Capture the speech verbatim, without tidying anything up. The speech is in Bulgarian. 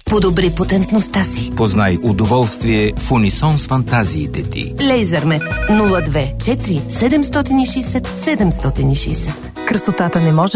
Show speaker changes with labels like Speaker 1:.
Speaker 1: Подобри потентността си.
Speaker 2: Познай удоволствие в унисон с фантазиите ти.
Speaker 1: Лейзермет нула две четири седем шест нула седем шест нула.
Speaker 3: Красотата не може